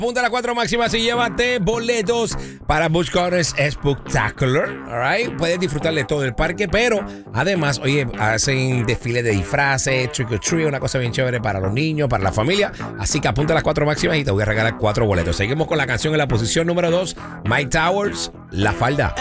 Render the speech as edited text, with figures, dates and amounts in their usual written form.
Punta a las 4 máximas y llévate boletos para Busch Gardens Spectacular. Alright, puedes disfrutar de todo el parque, pero además, oye, hacen desfile de disfraces, trick or treat, una cosa bien chévere para los niños, para la familia. Así que apunta a las 4 máximas y te voy a regalar 4 boletos. Seguimos con la canción en la posición número 2, Mike Towers, La Falda.